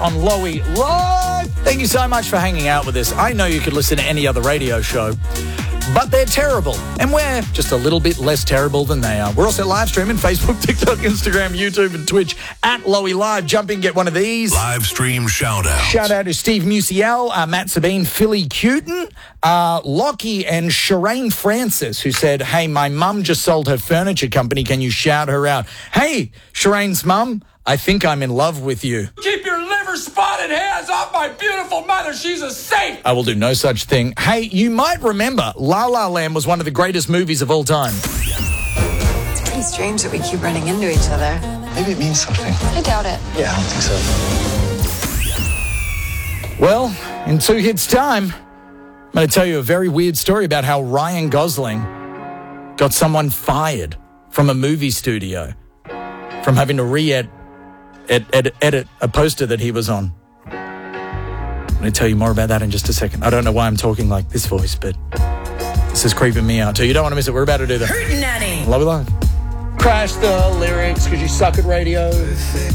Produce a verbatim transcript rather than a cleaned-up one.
on Lowy Live. Thank you so much for hanging out with us. I know you could listen to any other radio show, but they're terrible, and we're just a little bit less terrible than they are. We're also live streaming Facebook, TikTok, Instagram, YouTube, and Twitch at Lowy Live. Jump in, get one of these. Live stream shout out. Shout out to Steve Musial, uh, Matt Sabine, Philly Cutin, uh, Lockie, and Shireen Francis, who said, hey, my mum just sold her furniture company. Can you shout her out? Hey, Shireen's mum, I think I'm in love with you. Keep your liver spotted hands off my beautiful mother. She's a saint. I will do no such thing. Hey, you might remember La La Land was one of the greatest movies of all time. It's pretty strange that we keep running into each other. Maybe it means something. I doubt it. Yeah, I don't think so. Well, in two hits time, I'm going to tell you a very weird story about how Ryan Gosling got someone fired from a movie studio from having to re-edit Ed, ed, edit a poster that he was on. I'm going to tell you more about that in just a second. I don't know why I'm talking like this voice, but this is creeping me out too. You don't want to miss it. We're about to do that. Hurtin' Nanny. Love it live. Crash the lyrics because you suck at radio.